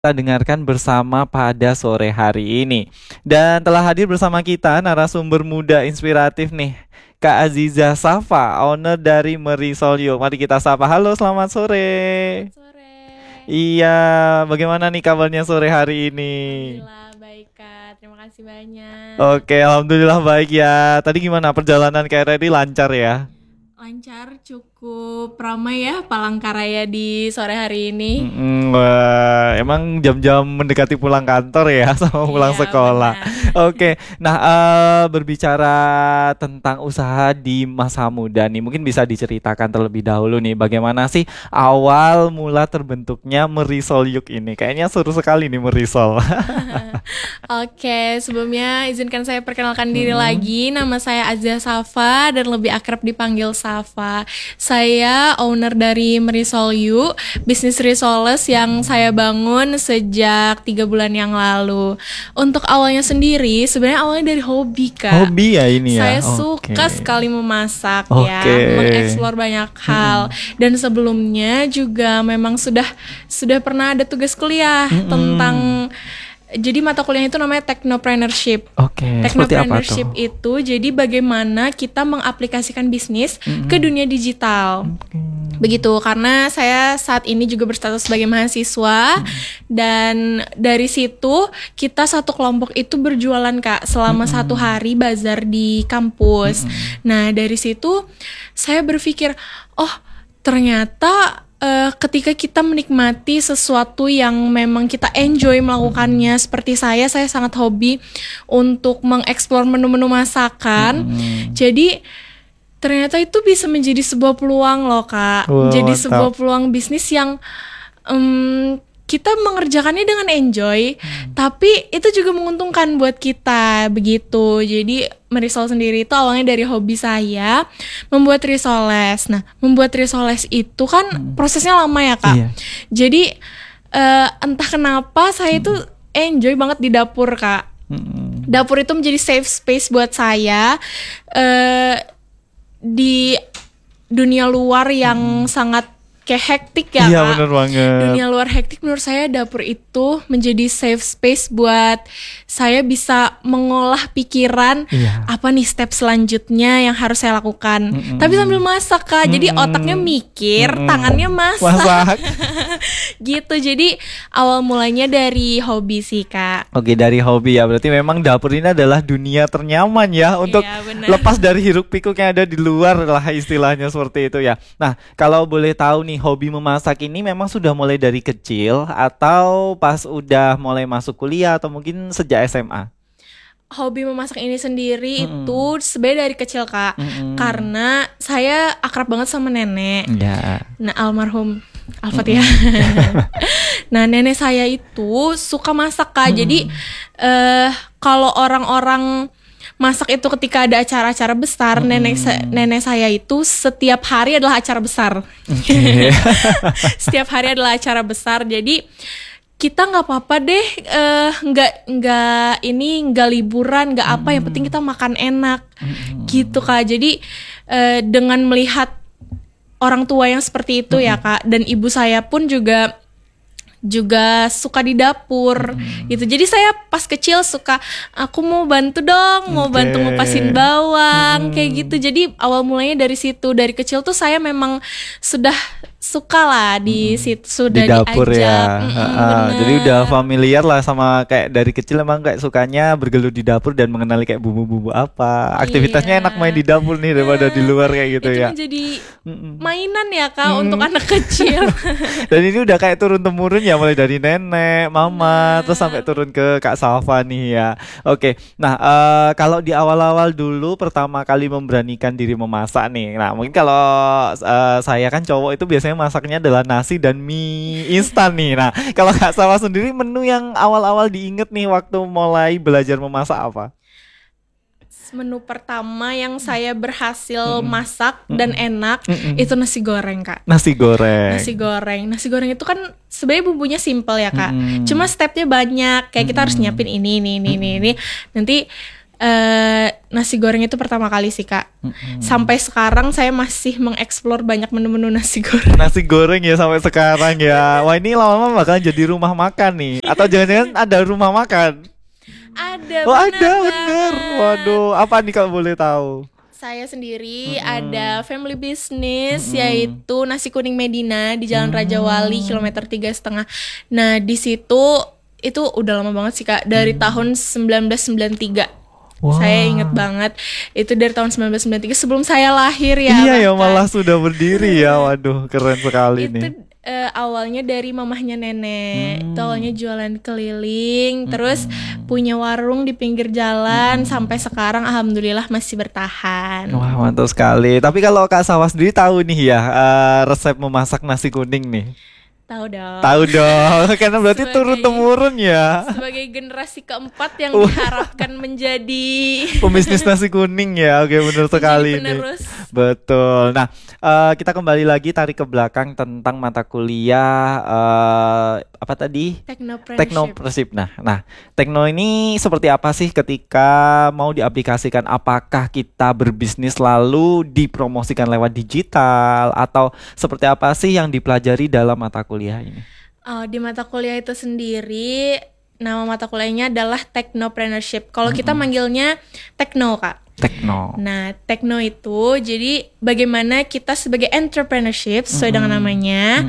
Kita dengarkan bersama pada sore hari ini. Dan telah hadir bersama kita narasumber muda inspiratif nih, Kak Aziza Safa, owner dari Merisol Yuk. Mari kita sapa. Halo, selamat sore. Selamat sore. Iya, bagaimana nih kabarnya sore hari ini? Alhamdulillah baik Kak. Terima kasih banyak. Oke, alhamdulillah baik ya. Tadi gimana perjalanan KRI, lancar ya? Lancar, cukup ramai ya Palangkaraya di sore hari ini. Wah, emang jam-jam mendekati pulang kantor ya sama pulang Iya, sekolah. benar. Oke, nah berbicara tentang usaha di masa muda nih, mungkin bisa diceritakan terlebih dahulu nih, bagaimana sih awal mula terbentuknya Merisol Yuk ini? Kayaknya seru sekali nih Merisol. Oke, sebelumnya izinkan saya perkenalkan diri Mm-mm. lagi. Nama saya Azia Safa dan lebih akrab dipanggil Safa. Saya owner dari Merisol You, bisnis risoles yang saya bangun sejak 3 bulan yang lalu. Untuk awalnya sendiri, sebenarnya awalnya dari hobi Kak. Hobi ya ini ya. Saya Oke. suka sekali memasak ya, Oke. mengeksplor banyak hal. Mm-mm. Dan sebelumnya juga memang sudah pernah ada tugas kuliah Mm-mm. tentang, jadi mata kuliah itu namanya Technopreneurship. Oke, seperti apa tuh? Technopreneurship itu jadi bagaimana kita mengaplikasikan bisnis ke dunia digital. Begitu, karena saya saat ini juga berstatus sebagai mahasiswa dan dari situ kita satu kelompok itu berjualan Kak selama 1 hari bazar di kampus. Nah, dari situ saya berpikir, oh ternyata ketika kita menikmati sesuatu yang memang kita enjoy melakukannya, seperti saya sangat hobi untuk mengeksplor menu-menu masakan. Jadi ternyata itu bisa menjadi sebuah peluang loh Kak. Wah, Jadi mantap. sebuah peluang bisnis yang kita mengerjakannya dengan enjoy, tapi itu juga menguntungkan buat kita begitu. Jadi Merisol sendiri itu awalnya dari hobi saya membuat risoles. Nah, membuat risoles itu kan prosesnya lama ya Kak. Iya. Jadi entah kenapa saya itu enjoy banget di dapur Kak. Mm-mm. Dapur itu menjadi safe space buat saya di dunia luar yang sangat kayak hektik ya Iya, Kak. bener banget. Dunia luar hektik, menurut saya dapur itu menjadi safe space buat saya bisa mengolah pikiran, Iya. apa nih step selanjutnya yang harus saya lakukan. Tapi sambil masak Kak, jadi otaknya mikir, tangannya masak. Masak. Gitu, jadi awal mulanya dari hobi sih Kak. Oke, dari hobi ya. Berarti memang dapur ini adalah dunia ternyaman ya untuk Iya, benar. lepas dari hiruk pikuk yang ada di luar lah, istilahnya seperti itu ya. Nah, kalau boleh tahu nih, hobi memasak ini memang sudah mulai dari kecil atau pas udah mulai masuk kuliah atau mungkin sejak SMA? Hobi memasak ini sendiri itu sebenarnya dari kecil Kak. Mm-mm. Karena saya akrab banget sama nenek. Ya. Nah, almarhum Al-Fatihah. Nah, nenek saya itu suka masak Kak. Jadi kalau orang-orang masak itu ketika ada acara-acara besar, nenek saya itu setiap hari adalah acara besar. Oke. Setiap hari adalah acara besar. Jadi kita nggak apa-apa deh, nggak liburan, nggak apa. Yang penting kita makan enak, gitu Kak. Jadi dengan melihat orang tua yang seperti itu ya Kak, dan ibu saya pun juga suka di dapur gitu. Jadi saya pas kecil suka, aku mau bantu dong, mau bantu Oke. ngupasin bawang kayak gitu. Jadi awal mulanya dari situ. Dari kecil tuh saya memang sudah suka lah di situ, sudah Di dapur diajak. ya. Jadi udah Bener. familiar lah sama, kayak dari kecil emang kayak sukanya bergelut di dapur dan mengenali kayak bumbu-bumbu apa. Aktivitasnya Iya. enak main di dapur nih daripada di luar kayak gitu Itu ya. menjadi Mm-mm. mainan ya Kak untuk anak kecil. Dan ini udah kayak turun temurun ya, mulai dari nenek, mama, terus sampai turun ke Kak Salva nih ya. Oke, nah kalau di awal-awal dulu pertama kali memberanikan diri memasak nih. Nah mungkin kalau saya kan cowok itu biasanya masaknya adalah nasi dan mie instan nih. Nah kalau Kak Salva sendiri, menu yang awal-awal diinget nih waktu mulai belajar memasak apa? Menu pertama yang saya berhasil masak dan enak itu nasi goreng Kak. Nasi goreng. Nasi goreng itu kan sebenarnya bumbunya simple ya Kak. Cuma stepnya banyak. Kayak kita harus nyiapin ini. Nanti Nasi goreng itu pertama kali sih Kak. Sampai sekarang saya masih mengeksplor banyak menu-menu nasi goreng. Nasi goreng ya sampai sekarang ya. Wah ini lama-lama bakal jadi rumah makan nih. Atau jangan-jangan ada rumah makan? Ada, Oh bener ada bener. banget. Waduh, apa nih kalau boleh tahu? Saya sendiri ada family business yaitu Nasi Kuning Medina di Jalan Raja Wali kilometer 3,5. Nah di situ itu udah lama banget sih Kak, dari tahun 1993. Wah. Saya inget banget itu dari tahun 1993 sebelum saya lahir ya. Iya ya bahkan. malah sudah berdiri ya. Waduh keren sekali Itu nih. awalnya dari mamahnya nenek. Itu awalnya jualan keliling, terus punya warung di pinggir jalan sampai sekarang alhamdulillah masih bertahan. Wah mantap sekali. Tapi kalau Kak Safa sendiri tahu nih ya resep memasak nasi kuning nih. Tahu dong. Tahu dong. Karena berarti Sebagai- turun temurun ya. Sebagai generasi keempat yang diharapkan menjadi Pembisnis nasi kuning ya. Oke benar sekali nih. penerus. Betul. Nah, kita kembali lagi tarik ke belakang tentang mata kuliah apa tadi? Teknopreneurship. Nah, tekno ini seperti apa sih ketika mau diaplikasikan? Apakah kita berbisnis lalu dipromosikan lewat digital atau seperti apa sih yang dipelajari dalam mata kuliah ini? Di mata kuliah itu sendiri, nama mata kuliahnya adalah Technopreneurship. Kalau kita manggilnya Tekno, Kak. Tekno. Nah, Tekno itu jadi bagaimana kita sebagai entrepreneurship sesuai dengan namanya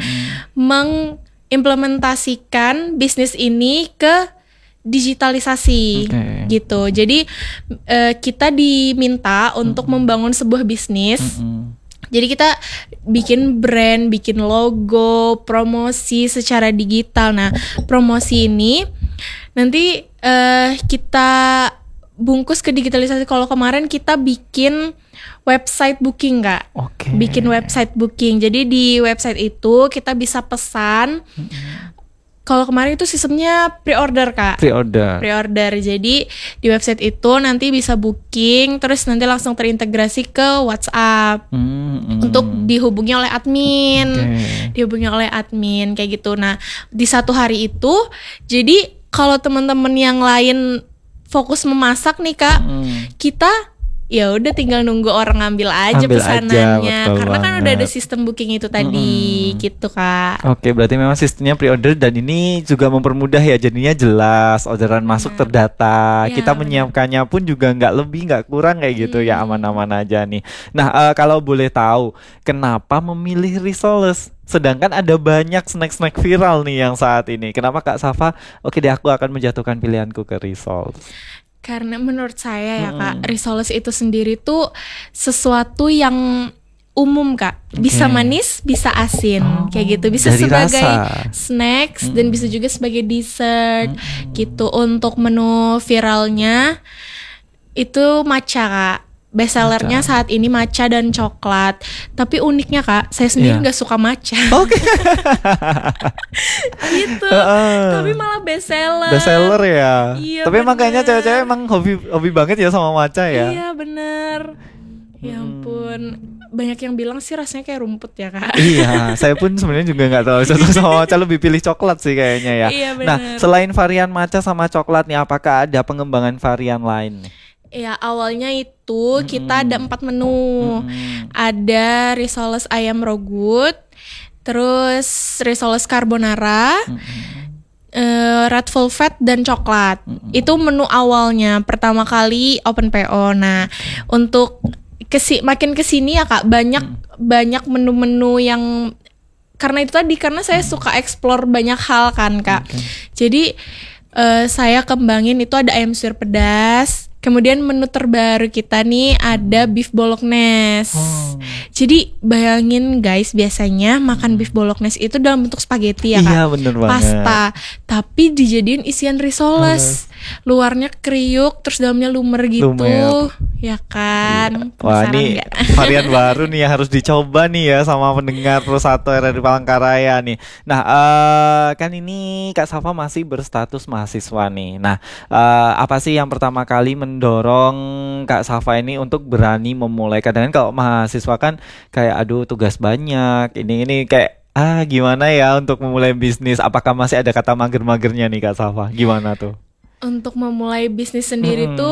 mengimplementasikan bisnis ini ke digitalisasi Oke. gitu. Jadi kita diminta untuk membangun sebuah bisnis. Jadi kita bikin brand, bikin logo, promosi secara digital. Nah, promosi ini nanti kita bungkus ke digitalisasi. Kalau kemarin kita bikin website booking, Kak. Oke. Bikin website booking. Jadi di website itu kita bisa pesan. Kalau kemarin itu sistemnya pre-order, Kak. Pre-order. Jadi di website itu nanti bisa booking, terus nanti langsung terintegrasi ke WhatsApp untuk dihubungi oleh admin. Oke. Dihubungi oleh admin kayak gitu. Nah, di satu hari itu, jadi kalau teman-teman yang lain fokus memasak nih, Kak, kita ya udah tinggal nunggu orang ngambil aja Ambil pesanannya. aja, betul Karena kan udah ada banget. sistem booking itu tadi, gitu, Kak. Oke, berarti memang sistemnya pre-order dan ini juga mempermudah ya, jadinya jelas, orderan masuk terdata. Iya, Kita benar. menyiapkannya pun juga nggak lebih, nggak kurang kayak gitu ya, aman-aman aja nih. Nah, kalau boleh tahu, kenapa memilih Risoles? Sedangkan ada banyak snack-snack viral nih yang saat ini. Kenapa Kak Safa? Oke deh, aku akan menjatuhkan pilihanku ke Risoles. Karena menurut saya ya Kak, Risoles itu sendiri tuh sesuatu yang umum Kak. Bisa manis, bisa asin, kayak gitu. Bisa dari sebagai rasa. snacks dan bisa juga sebagai dessert gitu. Untuk menu viralnya itu matcha Kak. Bestsellernya saat ini matcha dan coklat. Tapi uniknya Kak, saya sendiri nggak suka matcha. Oke. Gitu. Tapi malah bestseller. Bestseller ya. Iya, Tapi emang kayaknya bener. cewek-cewek emang hobi banget ya sama matcha ya. Iya bener. Ya ampun, banyak yang bilang sih rasanya kayak rumput ya Kak. Iya, saya pun sebenarnya juga nggak terlalu cocok sama matcha, lebih pilih coklat sih kayaknya ya. Iya, Nah, bener. selain varian matcha sama coklat nih, apakah ada pengembangan varian lain nih? Ya awalnya itu kita ada 4 menu. Ada risoles ayam rogut, terus risoles carbonara, red velvet dan coklat. Itu menu awalnya. Pertama kali open PO. Nah, untuk makin kesini ya Kak, banyak menu-menu yang karena itu tadi, karena saya suka explore banyak hal kan Kak. Jadi saya kembangin itu ada ayam suwir pedas. Kemudian menu terbaru kita nih ada beef bolognese. Jadi bayangin guys, biasanya makan beef bolognese itu dalam bentuk spaghetti ya Kak. Iya, bener banget. Pasta. Tapi dijadiin isian risoles. Luarnya kriuk, terus dalamnya lumer gitu. Lumer. Ya kan? Wah, Penasaran ini nggak? varian baru nih yang harus dicoba nih ya sama pendengar Pro 1 RRI Palangkaraya nih. Nah, kan ini Kak Safa masih berstatus mahasiswa nih. Nah, apa sih yang pertama kali mendorong Kak Safa ini untuk berani memulai? Kadang kalau mahasiswa kan kayak aduh tugas banyak, ini kayak gimana ya untuk memulai bisnis? Apakah masih ada kata mager-magernya nih Kak Safa? Gimana tuh? Untuk memulai bisnis sendiri tuh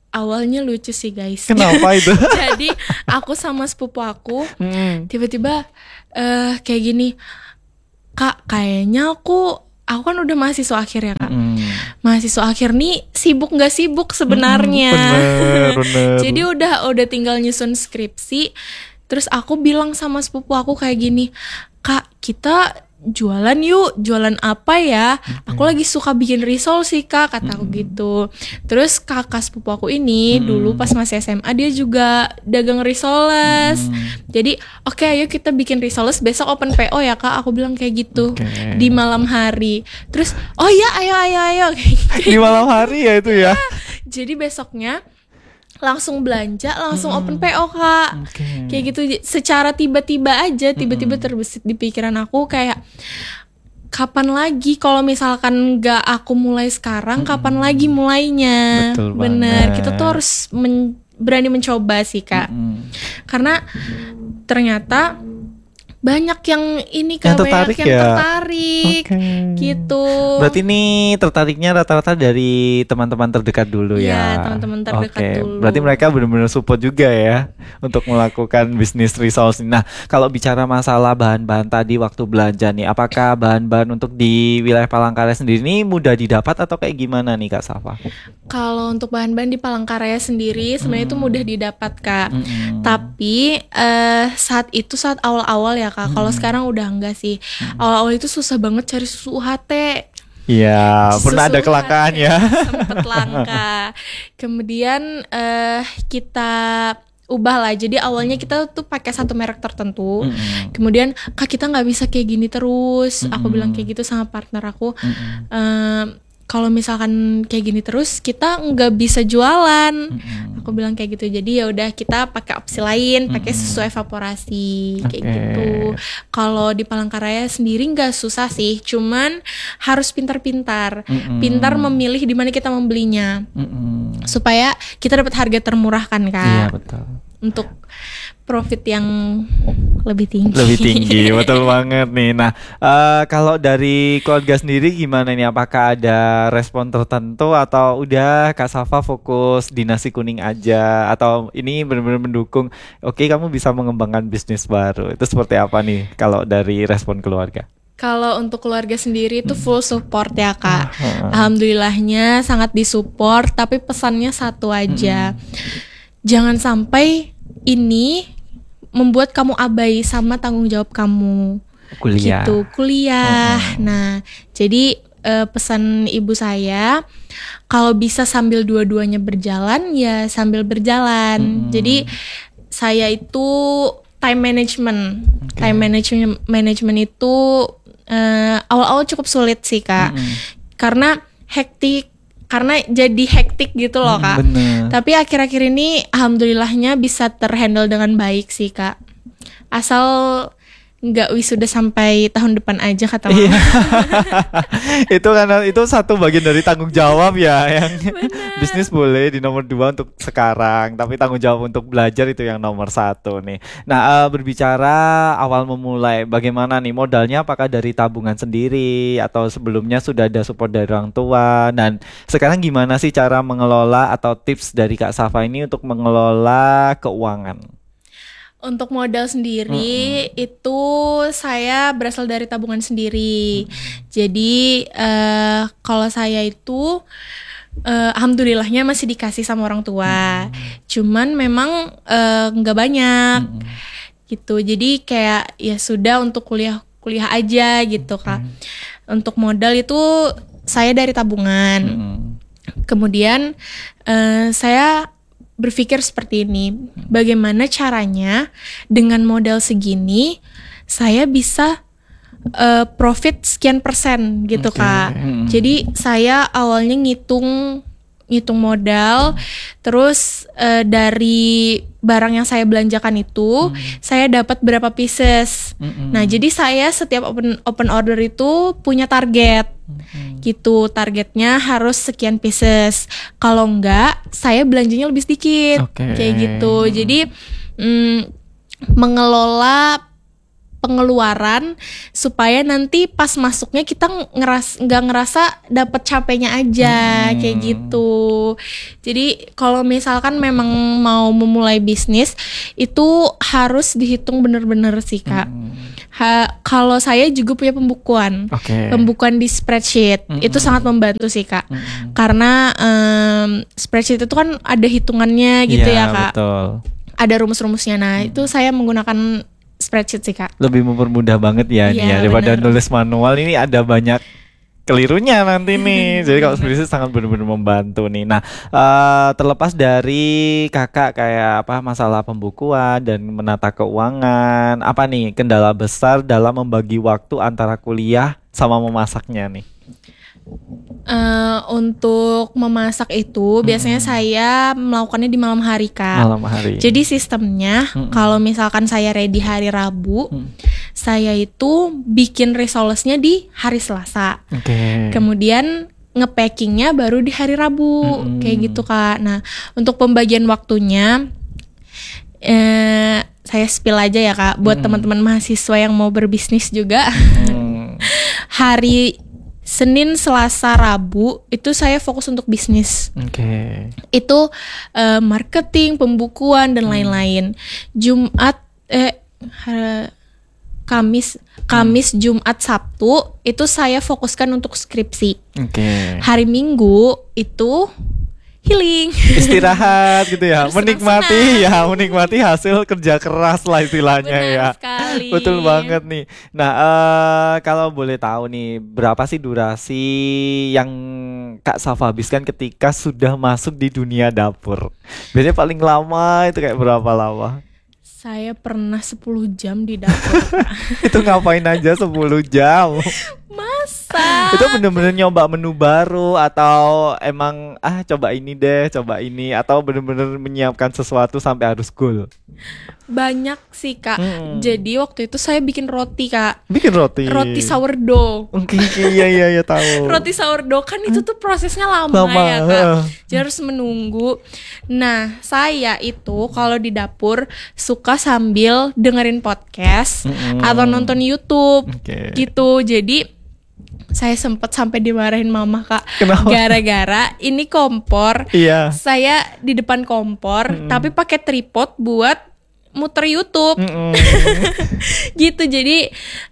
Awalnya lucu sih guys. Kenapa itu? Jadi aku sama sepupu aku tiba-tiba kayak gini, Kak, kayaknya aku kan udah mahasiswa akhir ya Kak. Mahasiswa akhir nih sibuk nggak sibuk sebenarnya. Bener. Jadi udah tinggal nyusun skripsi. Terus aku bilang sama sepupu aku kayak gini, Kak, kita jualan yuk. Jualan apa ya? Aku lagi suka bikin risol sih Kak, kata aku gitu. Terus kakak sepupu aku ini dulu pas masih SMA dia juga dagang risoles. Jadi oke, ayo kita bikin risoles, besok open PO ya Kak, aku bilang kayak gitu. Di malam hari. Terus oh ya ayo Di malam hari ya itu ya. Jadi besoknya langsung belanja, langsung open PO Kak. Kayak gitu, secara tiba-tiba aja, tiba-tiba terbesit di pikiran aku kayak, kapan lagi kalau misalkan gak aku mulai sekarang, kapan lagi mulainya? Betul Bener, banget. kita tuh harus berani mencoba sih Kak. Karena ternyata banyak yang ini Kak, tertarik banyak yang ya? tertarik gitu. Berarti ini tertariknya rata-rata dari teman-teman terdekat dulu ya? Iya, teman-teman terdekat dulu. Berarti mereka benar-benar support juga ya untuk melakukan bisnis resource. Nah, kalau bicara masalah bahan-bahan tadi waktu belanja nih, apakah bahan-bahan untuk di wilayah Palangkaraya sendiri ini mudah didapat atau kayak gimana nih Kak Safa? Kalau untuk bahan-bahan di Palangkaraya sendiri sebenarnya itu mudah didapat Kak. Tapi saat awal-awal ya Kak. Kalau sekarang udah enggak sih. Awal-awal itu susah banget cari susu UHT. Iya, pernah ada Susu kelangkaan UHT ya. sempet langka. Kemudian kita ubah lah. Jadi awalnya kita tuh pakai satu merek tertentu. Kemudian Kak, kita nggak bisa kayak gini terus. Aku bilang kayak gitu sama partner aku. Kalau misalkan kayak gini terus kita nggak bisa jualan. Aku bilang kayak gitu. Jadi ya udah kita pakai opsi lain, pakai susu evaporasi kayak gitu. Kalau di Palangkaraya sendiri nggak susah sih, cuman harus pintar-pintar, pintar memilih di mana kita membelinya, supaya kita dapat harga termurah kan Kak. Iya betul. Untuk profit yang lebih tinggi. Lebih tinggi, betul banget nih. Nah, kalau dari keluarga sendiri gimana nih? Apakah ada respon tertentu atau udah Kak Safa fokus di nasi kuning aja? Atau ini benar-benar mendukung, oke, kamu bisa mengembangkan bisnis baru? Itu seperti apa nih kalau dari respon keluarga? Kalau untuk keluarga sendiri itu full support ya Kak. Alhamdulillahnya sangat disupport, tapi pesannya satu aja. Jangan sampai ini membuat kamu abai sama tanggung jawab kamu. Kuliah. Gitu, kuliah. Nah, jadi pesan ibu saya, kalau bisa sambil dua-duanya berjalan, ya sambil berjalan. Jadi saya itu time management. Time management itu awal-awal cukup sulit sih Kak. Karena hektik. Karena jadi hektik gitu loh Kak. Bener. Tapi akhir-akhir ini alhamdulillahnya bisa terhandle dengan baik sih Kak. Asal nggak wisuda sampai tahun depan aja kata mama. Itu karena itu satu bagian dari tanggung jawab ya, yang bisnis boleh di nomor 2 untuk sekarang, tapi tanggung jawab untuk belajar itu yang nomor 1 nih. Nah, berbicara awal memulai, bagaimana nih modalnya? Apakah dari tabungan sendiri atau sebelumnya sudah ada support dari orang tua? Dan sekarang gimana sih cara mengelola atau tips dari Kak Safa ini untuk mengelola keuangan? Untuk modal sendiri itu saya berasal dari tabungan sendiri. Jadi kalau saya itu alhamdulillahnya masih dikasih sama orang tua. Cuman memang nggak banyak gitu. Jadi kayak ya sudah untuk kuliah aja gitu Kak. Untuk modal itu saya dari tabungan. Kemudian saya berpikir seperti ini, bagaimana caranya dengan modal segini saya bisa profit sekian persen gitu Kak. Jadi saya awalnya ngitung modal, terus dari barang yang saya belanjakan itu saya dapat berapa pieces. Nah jadi saya setiap open order itu punya target. Gitu, targetnya harus sekian pieces. Kalau enggak, saya belanjanya lebih sedikit. Kayak gitu. Jadi mengelola pengeluaran supaya nanti pas masuknya kita nggak ngerasa dapet capeknya aja kayak gitu. Jadi kalau misalkan memang mau memulai bisnis itu harus dihitung bener-bener sih Kak. Kalau saya juga punya pembukuan, pembukuan di spreadsheet itu sangat membantu sih Kak. Karena spreadsheet itu kan ada hitungannya gitu ya Kak. Betul. Ada rumus-rumusnya. Nah itu saya menggunakan spreadsheet sih Kak. Lebih mempermudah banget ya nih ya daripada nulis manual, ini ada banyak kelirunya nanti nih. Jadi kalau spreadsheet sangat benar-benar membantu nih. Nah, terlepas dari kakak kayak apa masalah pembukuan dan menata keuangan, apa nih kendala besar dalam membagi waktu antara kuliah sama memasaknya nih? Untuk memasak itu biasanya saya melakukannya di malam hari Kak. Malam hari. Jadi sistemnya kalau misalkan saya ready hari Rabu, saya itu bikin risolesnya di hari Selasa. Kemudian ngepackingnya baru di hari Rabu, kayak gitu Kak. Nah untuk pembagian waktunya, saya spill aja ya Kak, buat teman-teman mahasiswa yang mau berbisnis juga. Hari Senin, Selasa, Rabu itu saya fokus untuk bisnis. Itu marketing, pembukuan dan lain-lain. Kamis, Jumat, Sabtu itu saya fokuskan untuk skripsi. Hari Minggu itu healing, istirahat gitu ya, menikmati menikmati hasil kerja keras lah istilahnya. Benar ya sekali. Betul banget nih. Nah kalau boleh tahu nih, berapa sih durasi yang Kak Safa habiskan ketika sudah masuk di dunia dapur? Biasanya paling lama itu kayak berapa lama? Saya pernah 10 jam di dapur. Itu ngapain aja 10 jam? Masak. Itu bener-bener nyoba menu baru atau emang coba ini deh, coba ini, atau bener-bener menyiapkan sesuatu sampai harus goal? Banyak sih Kak. Jadi waktu itu saya bikin roti Kak. Bikin roti? Roti sourdough. Iya tahu. Roti sourdough kan itu tuh prosesnya lama ya Kak. Jadi harus menunggu. Nah saya itu kalau di dapur suka sambil dengerin podcast atau nonton YouTube gitu. Jadi saya sempat sampai dimarahin mama Kak. Kenapa? Gara-gara ini kompor. Saya di depan kompor tapi pakai tripod buat muter YouTube. Gitu. Jadi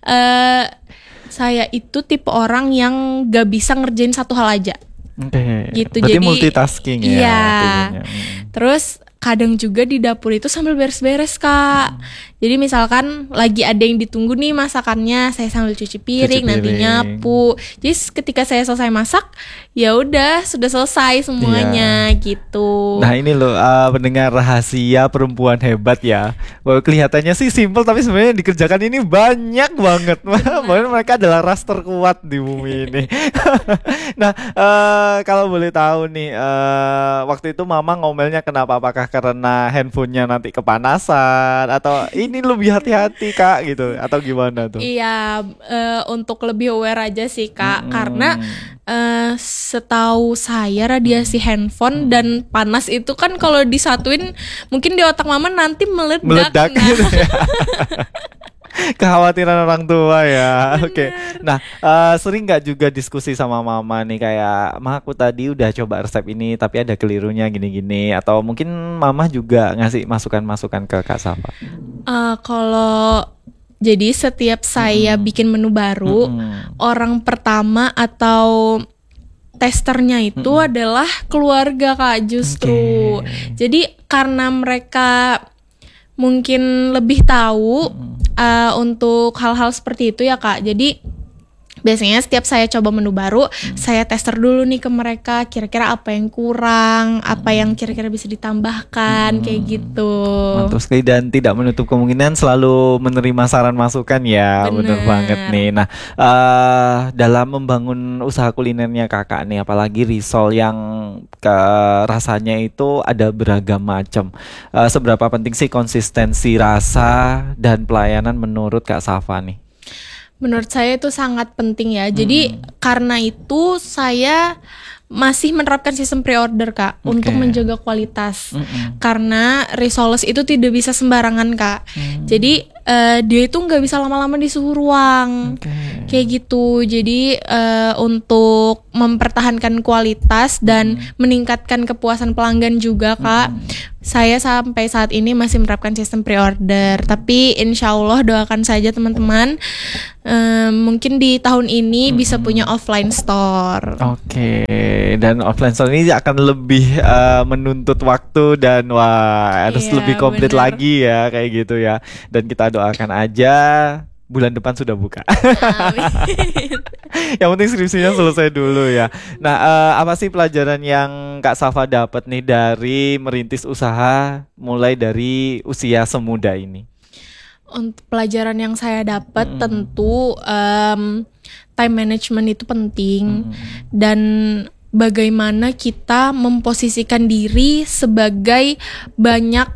saya itu tipe orang yang gak bisa ngerjain satu hal aja. Gitu. Berarti jadi multitasking ya. Iya. Terus kadang juga di dapur itu sambil beres-beres Kak. Jadi misalkan lagi ada yang ditunggu nih masakannya, saya sambil cuci piring, nanti nyapu. Jadi ketika saya selesai masak, ya udah sudah selesai semuanya gitu. Nah ini loh pendengar rahasia perempuan hebat ya. Wah, kelihatannya sih simple tapi sebenarnya yang dikerjakan ini banyak banget. Bahkan mereka adalah ras terkuat di bumi ini. Nah kalau boleh tahu nih, waktu itu mama ngomelnya kenapa? Apakah karena handphonenya nanti kepanasan atau ini lebih hati-hati Kak gitu atau gimana tuh? Iya, untuk lebih aware aja sih Kak, karena setahu saya radiasi handphone dan panas itu kan kalau disatuin mungkin di otak mama nanti meledak gitu ya. Kekhawatiran orang tua ya. Oke. Nah sering nggak juga diskusi sama mama nih kayak, "Ma, aku tadi udah coba resep ini tapi ada kelirunya gini-gini," atau mungkin mama juga ngasih masukan-masukan ke Kak Safa? Kalau jadi setiap saya bikin menu baru, orang pertama atau testernya itu adalah keluarga Kak justru. Jadi karena mereka mungkin lebih tahu untuk hal-hal seperti itu ya Kak. Jadi biasanya setiap saya coba menu baru, saya tester dulu nih ke mereka, kira-kira apa yang kurang, apa yang kira-kira bisa ditambahkan, kayak gitu. Mantap sekali, dan tidak menutup kemungkinan selalu menerima saran masukan ya. Bener banget nih. Nah dalam membangun usaha kulinernya kakak nih, apalagi risol yang rasanya itu ada beragam macam, seberapa penting sih konsistensi rasa dan pelayanan menurut Kak Safa nih? Menurut saya itu sangat penting ya. Jadi karena itu saya masih menerapkan sistem pre-order Kak, untuk menjaga kualitas. Karena risoles itu tidak bisa sembarangan Kak. Jadi dia itu nggak bisa lama-lama di suhu ruang. Kayak gitu. Jadi untuk mempertahankan kualitas dan meningkatkan kepuasan pelanggan juga Kak, saya sampai saat ini masih menerapkan sistem pre-order. Tapi insya Allah doakan saja teman-teman, mungkin di tahun ini bisa punya offline store. Oke, dan offline store ini akan lebih menuntut waktu dan harus Iya, lebih komplit bener. lagi ya kayak gitu ya. Dan kita doakan aja bulan depan sudah buka. Amin. Yang penting skripsinya selesai dulu ya. Nah, apa sih pelajaran yang Kak Safa dapat nih dari merintis usaha mulai dari usia semuda ini? Untuk pelajaran yang saya dapat tentu time management itu penting, dan bagaimana kita memposisikan diri sebagai banyak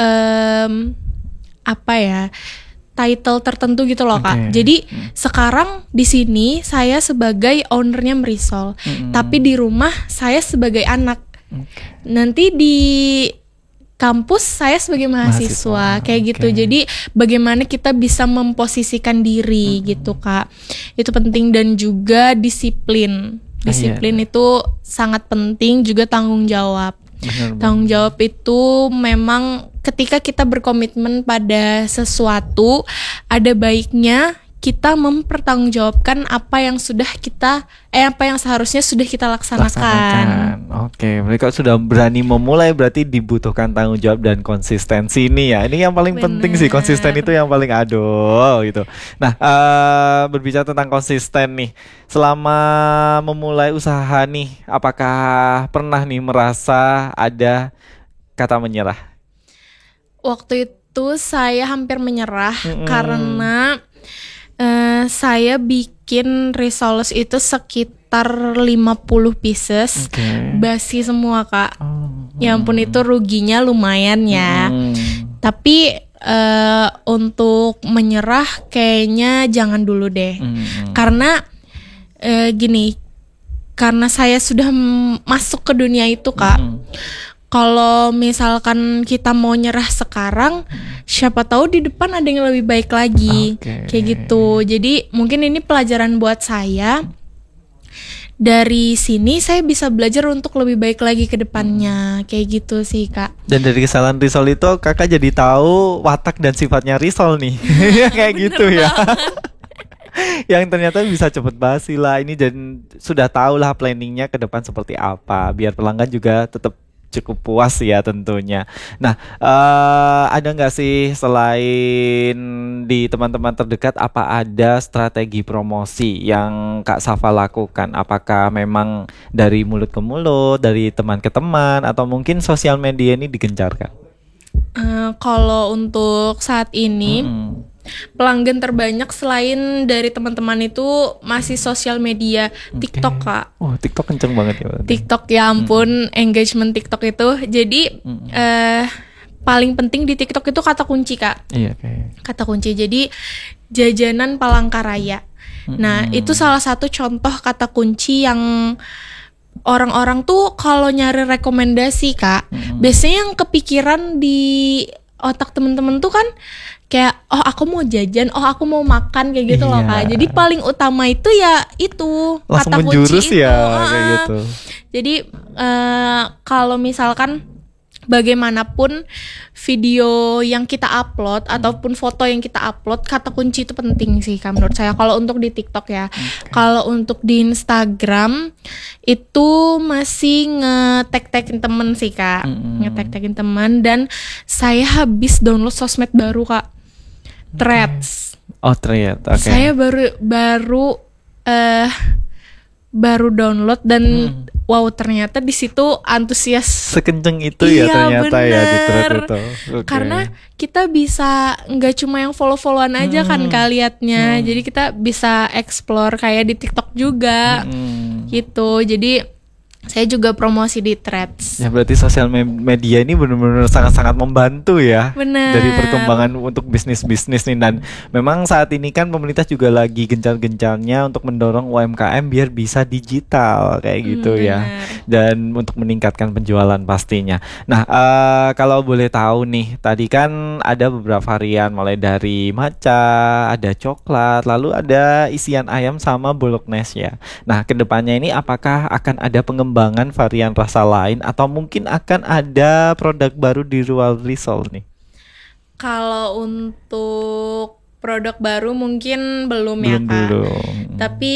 apa ya, title tertentu gitu loh Kak. Jadi sekarang di sini saya sebagai ownernya Merisol, tapi di rumah saya sebagai anak. Nanti di kampus saya sebagai mahasiswa kayak gitu. Jadi bagaimana kita bisa memposisikan diri gitu Kak. Itu penting, dan juga disiplin. Disiplin itu sangat penting, juga tanggung jawab. Tanggung jawab itu memang ketika kita berkomitmen pada sesuatu, ada baiknya kita mempertanggungjawabkan apa yang seharusnya sudah kita laksanakan. Oke, mereka sudah berani memulai, berarti dibutuhkan tanggung jawab dan konsistensi nih ya. Ini yang paling penting sih, konsisten itu yang paling aduh gitu. Nah, berbicara tentang konsisten nih, selama memulai usaha nih, apakah pernah nih merasa ada kata menyerah? Waktu itu saya hampir menyerah karena saya bikin risoles itu sekitar 50 pieces, basi semua Kak. Ya ampun, itu ruginya lumayan ya. Tapi untuk menyerah kayaknya jangan dulu deh. Karena gini, karena saya sudah masuk ke dunia itu Kak. Kalau misalkan kita mau nyerah sekarang, siapa tahu di depan ada yang lebih baik lagi. Kayak gitu. Jadi mungkin ini pelajaran buat saya. Dari sini saya bisa belajar untuk lebih baik lagi ke depannya. Kayak gitu sih Kak. Dan dari kesalahan Risol itu Kakak jadi tahu watak dan sifatnya Risol nih. Kayak gitu ya. Yang ternyata bisa cepet basi lah. Ini dan sudah tahu lah planningnya ke depan seperti apa, biar pelanggan juga tetap cukup puas ya tentunya. Nah, ada nggak sih selain di teman-teman terdekat, apa ada strategi promosi yang Kak Safa lakukan? Apakah memang dari mulut ke mulut, dari teman ke teman, atau mungkin sosial media ini digencarkan? Kalau untuk saat ini pelanggan terbanyak selain dari teman-teman itu masih sosial media, TikTok Kak. Oh, TikTok kenceng banget ya. TikTok, ya ampun, engagement TikTok itu. Jadi paling penting di TikTok itu kata kunci Kak. Iya, kayak Kata kunci. Jadi jajanan Palangkaraya. Nah, itu salah satu contoh kata kunci yang orang-orang tuh kalau nyari rekomendasi Kak, biasanya yang kepikiran di otak temen-temen tuh kan kayak, oh aku mau jajan, oh aku mau makan, kayak gitu loh Kak. Jadi paling utama itu ya itu langsung kata kunci menjurus itu. ya kayak gitu. Jadi kalau misalkan bagaimanapun video yang kita upload ataupun foto yang kita upload, kata kunci itu penting sih Kak menurut saya. Kalau untuk di TikTok ya. Kalau untuk di Instagram itu masih nge-tag-tagin temen sih Kak. Nge-tag-tagin teman, dan saya habis download sosmed baru Kak. Threads. Oh, Threads. Oke. Saya baru download dan wow, ternyata di situ antusias Sekenceng itu ya ternyata bener. ya di Threads itu. Karena kita bisa nggak cuma yang follow-followan aja kan Kak liatnya. Jadi kita bisa explore kayak di TikTok juga gitu. Jadi Saya juga promosi di Threads. Ya berarti sosial media ini benar-benar sangat-sangat membantu ya. Benar. Dari perkembangan untuk bisnis-bisnis nih. Dan memang saat ini kan pemerintah juga lagi gencar-gencarnya untuk mendorong UMKM biar bisa digital kayak gitu ya. Dan untuk meningkatkan penjualan pastinya. Nah kalau boleh tahu nih, tadi kan ada beberapa varian mulai dari matcha, ada coklat, lalu ada isian ayam sama bolognese ya. Nah kedepannya ini apakah akan ada pengembangan varian rasa lain atau mungkin akan ada produk baru di luar risol nih? Kalau untuk produk baru mungkin belum ya Kak. Tapi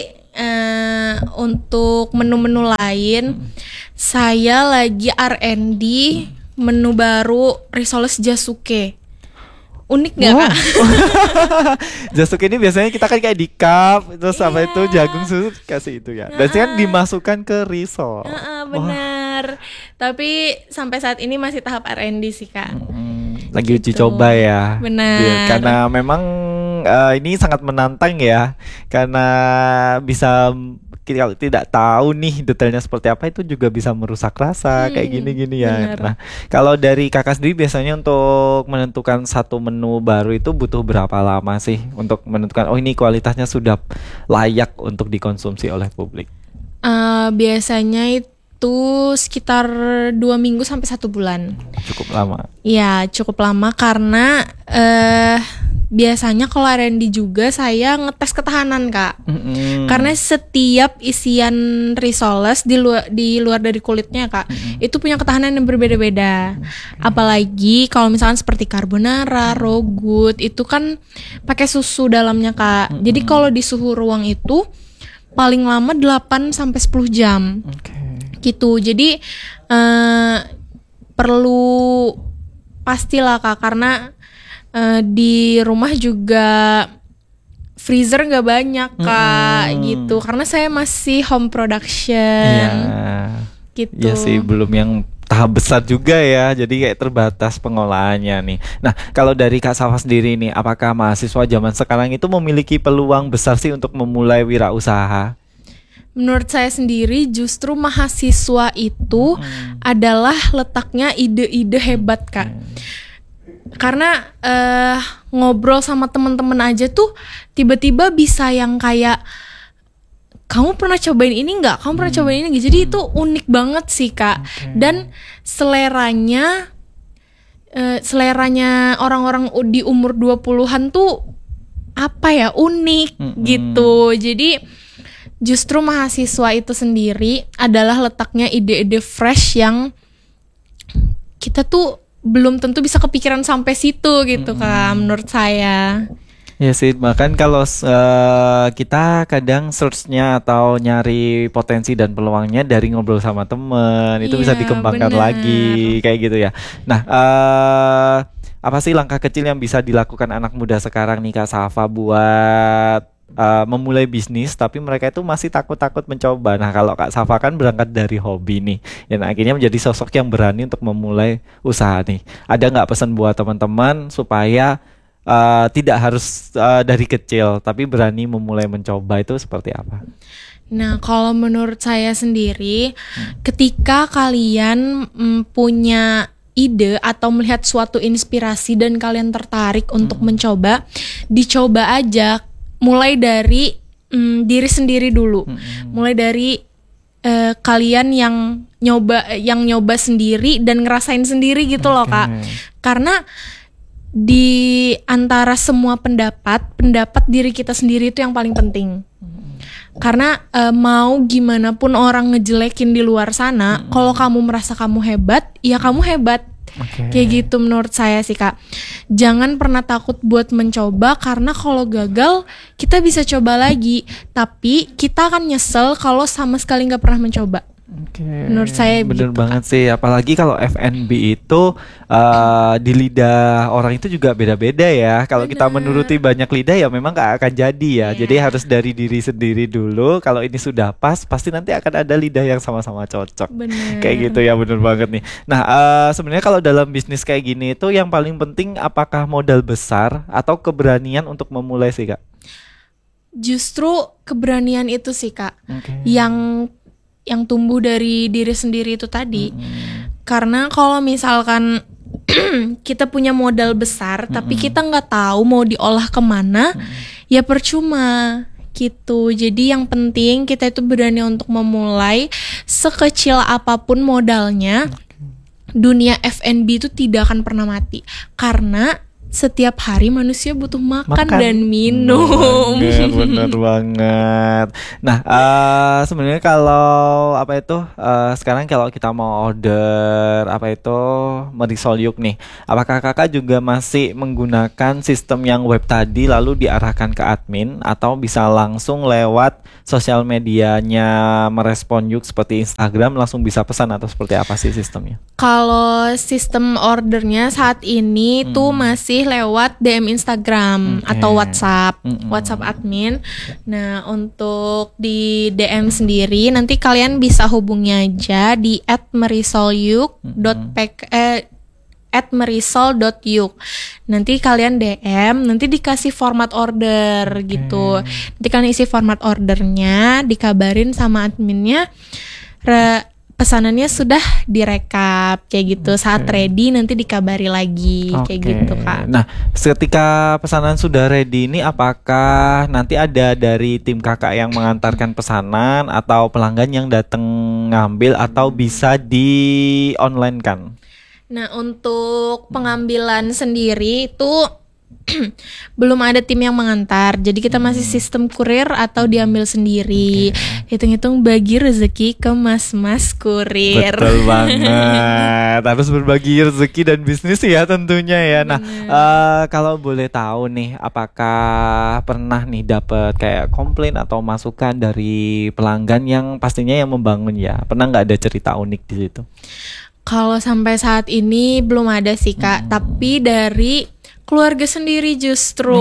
untuk menu-menu lain saya lagi R&D menu baru risoles jasuke. Unik gak Kak? Jasuke ini biasanya kita kan kayak di cup terus sama itu jagung susu kasih itu ya. Dan kan dimasukkan ke risol. Benar. Tapi sampai saat ini masih tahap R&D sih Kak. Lagi uji coba ya. Benar. Ya, karena memang ini sangat menantang ya. Karena bisa kalau tidak tahu nih detailnya seperti apa itu juga bisa merusak rasa kayak gini-gini ya. Bener. Nah, kalau dari kakak sendiri biasanya untuk menentukan satu menu baru itu butuh berapa lama sih untuk menentukan oh ini kualitasnya sudah layak untuk dikonsumsi oleh publik? Biasanya itu sekitar 2 minggu sampai 1 bulan. Cukup lama. Iya, cukup lama karena biasanya kalau R&D juga saya ngetes ketahanan Kak. Karena setiap isian risoles di luar dari kulitnya Kak, itu punya ketahanan yang berbeda-beda. Apalagi kalau misalkan seperti carbonara, raw good, itu kan pakai susu dalamnya Kak. Jadi kalau di suhu ruang itu paling lama 8 sampai 10 jam. Gitu. Jadi perlu pastilah Kak, karena di rumah juga freezer nggak banyak Kak, gitu. Karena saya masih home production, gitu. Iya sih, belum yang tahap besar juga ya, jadi kayak terbatas pengolahannya nih. Nah, kalau dari Kak Safa sendiri nih, apakah mahasiswa zaman sekarang itu memiliki peluang besar sih untuk memulai wirausaha? Menurut saya sendiri justru mahasiswa itu adalah letaknya ide-ide hebat Kak. Karena ngobrol sama teman-teman aja tuh tiba-tiba bisa yang kayak kamu pernah cobain ini nggak? Kamu pernah cobain ini nggak? Jadi itu unik banget sih Kak. Dan seleranya orang-orang di umur 20-an tuh apa ya, unik gitu. Jadi justru mahasiswa itu sendiri adalah letaknya ide-ide fresh yang kita tuh belum tentu bisa kepikiran sampai situ gitu Kak, menurut saya. Ya sih, bahkan kalau kita kadang search-nya atau nyari potensi dan peluangnya dari ngobrol sama temen, itu bisa dikembangkan lagi kayak gitu ya. Nah, apa sih langkah kecil yang bisa dilakukan anak muda sekarang nih Kak Safa buat memulai bisnis tapi mereka itu masih takut-takut mencoba. Nah kalau Kak Safa kan berangkat dari hobi nih dan akhirnya menjadi sosok yang berani untuk memulai usaha nih. Ada nggak pesan buat teman-teman supaya tidak harus dari kecil tapi berani memulai mencoba itu seperti apa? Nah kalau menurut saya sendiri ketika kalian punya ide atau melihat suatu inspirasi dan kalian tertarik untuk mencoba, dicoba aja. Mulai dari diri sendiri dulu, mulai dari kalian yang nyoba sendiri dan ngerasain sendiri gitu loh Kak. Karena di antara semua pendapat diri kita sendiri itu yang paling penting. Karena mau gimana pun orang ngejelekin di luar sana, kalau kamu merasa kamu hebat, ya kamu hebat. Kayak gitu menurut saya sih Kak. Jangan pernah takut buat mencoba, karena kalau gagal kita bisa coba lagi, tapi kita akan nyesel kalau sama sekali nggak pernah mencoba. Menurut saya bener gitu, banget Kak. sih, apalagi kalau F&B itu di lidah orang itu juga beda-beda ya. Kalau kita menuruti banyak lidah ya memang gak akan jadi ya. Jadi harus dari diri sendiri dulu. Kalau ini sudah pas, pasti nanti akan ada lidah yang sama-sama cocok. Kayak gitu ya, bener banget nih. Nah sebenarnya kalau dalam bisnis kayak gini itu yang paling penting apakah modal besar atau keberanian untuk memulai sih Kak? Justru keberanian itu sih Kak, yang yang tumbuh dari diri sendiri itu tadi. Karena kalau misalkan kita punya modal besar tapi kita nggak tahu mau diolah kemana, ya percuma gitu. Jadi yang penting kita itu berani untuk memulai, sekecil apapun modalnya. Dunia F&B itu tidak akan pernah mati karena setiap hari manusia butuh makan dan minum. Bener banget. Nah, sebenarnya kalau sekarang kalau kita mau order Merisol Yuk nih, apakah kakak juga masih menggunakan sistem yang web tadi lalu diarahkan ke admin, atau bisa langsung lewat sosial medianya Merespon Yuk seperti Instagram langsung bisa pesan, atau seperti apa sih sistemnya? Kalau sistem ordernya saat ini tuh masih lewat DM Instagram atau WhatsApp admin. Nah, untuk di DM sendiri nanti kalian bisa hubungi aja di @merisol.yuk. Nanti kalian DM, nanti dikasih format order gitu. Nanti kalian isi format ordernya, dikabarin sama adminnya pesanannya sudah direkap kayak gitu. Saat ready nanti dikabari lagi kayak gitu, Kak. Nah, ketika pesanan sudah ready ini, apakah nanti ada dari tim kakak yang mengantarkan pesanan atau pelanggan yang datang ngambil, atau bisa di online kan? Nah, untuk pengambilan sendiri itu belum ada tim yang mengantar. Jadi kita masih sistem kurir atau diambil sendiri. Hitung-hitung bagi rezeki ke mas-mas kurir. Betul banget. Harus berbagi rezeki dan bisnis ya tentunya ya. Nah, kalau boleh tahu nih, apakah pernah nih dapat kayak komplain atau masukan dari pelanggan yang pastinya yang membangun ya? Pernah nggak ada cerita unik di situ? Kalau sampai saat ini belum ada sih, Kak. Tapi dari keluarga sendiri justru.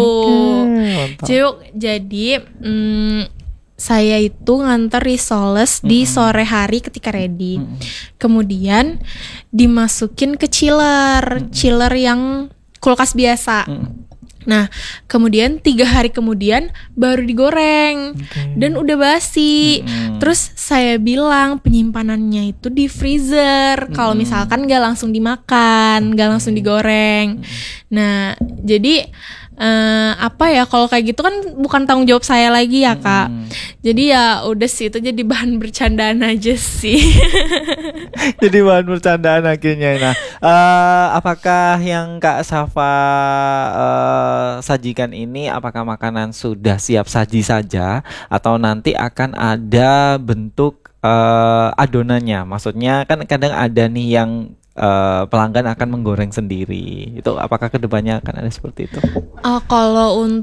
Jadi saya itu nganter risoles di sore hari ketika ready. Kemudian dimasukin ke chiller yang kulkas biasa. Nah, kemudian 3 hari kemudian baru digoreng dan udah basi. Terus saya bilang penyimpanannya itu di freezer. Kalau misalkan gak langsung dimakan, gak langsung digoreng. Nah, jadi kalau kayak gitu kan bukan tanggung jawab saya lagi ya, Kak. Jadi ya udah sih, itu jadi bahan bercandaan aja sih. Jadi bahan bercandaan akhirnya. Nah, apakah yang Kak Safa sajikan ini, apakah makanan sudah siap saji saja atau nanti akan ada bentuk adonannya? Maksudnya kan kadang ada nih yang pelanggan akan menggoreng sendiri. Itu apakah kedepannya akan ada seperti itu? Kalau